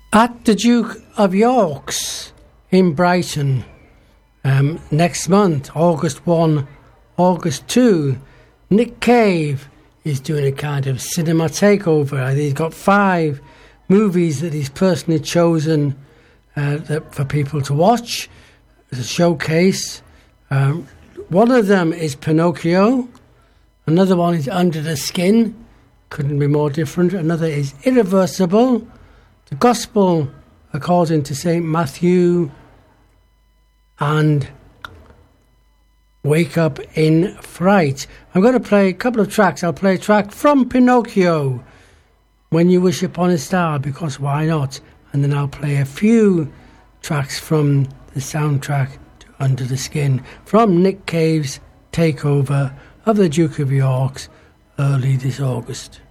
At the Duke of York's in Brighton next month, August 1, August 2, Nick Cave is doing a kind of cinema takeover. He's got 5 movies that he's personally chosen for people to watch as a showcase. One of them is Pinocchio. Another one is Under the Skin. Couldn't be more different. Another is Irreversible. The Gospel according to St. Matthew, and Wake Up in Fright. I'm going to play a couple of tracks. I'll play a track from Pinocchio, When You Wish Upon a Star, because why not? And then I'll play a few tracks from the soundtrack to Under the Skin, from Nick Cave's takeover of the Duke of York's early this August.